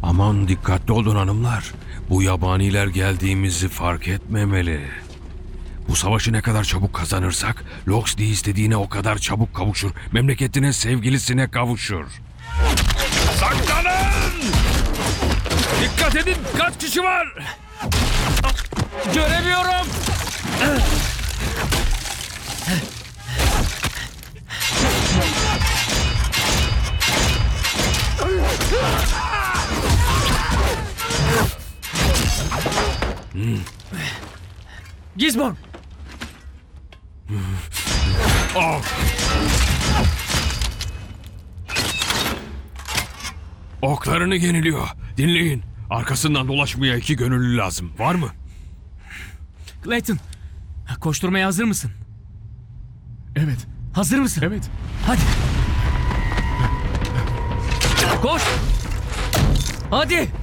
Aman dikkatli olun hanımlar. Bu yabaniler geldiğimizi fark etmemeli. Bu savaşı ne kadar çabuk kazanırsak Loxley istediğine o kadar çabuk kavuşur. Memleketine, sevgilisine kavuşur. Saklanın! Dikkat edin, kaç kişi var? Göremiyorum. Gizmon! Oklarını yeniliyor. Dinleyin. Arkasından dolaşmaya 2 gönüllü lazım. Var mı? Clayton! Koşturmaya hazır mısın? Evet, Hazır mısın? evet. Hadi! Koş! Hadi!